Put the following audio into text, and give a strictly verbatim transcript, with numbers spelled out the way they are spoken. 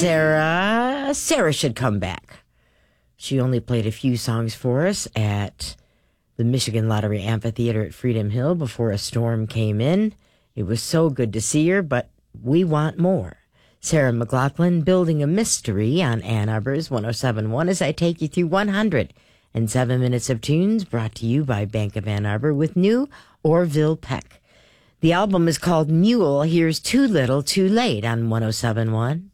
Sarah. Sarah should come back. She only played a few songs for us at the Michigan Lottery Amphitheater at Freedom Hill before a storm came in. It was so good to see her, but we want more. Sarah McLachlan, Building a Mystery on Ann Arbor's one oh seven point one as I take you through one hundred seven minutes of tunes brought to you by Bank of Ann Arbor with new Orville Peck. The album is called Mule. Here's Too Little, Too Late on one oh seven point one.